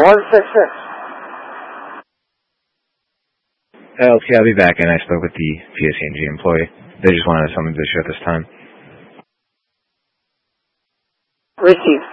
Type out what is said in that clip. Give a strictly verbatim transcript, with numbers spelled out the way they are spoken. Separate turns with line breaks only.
one six six.
L T, I'll be back, and I spoke with the P S E and G employee. They just wanted something to show at this time.
Received.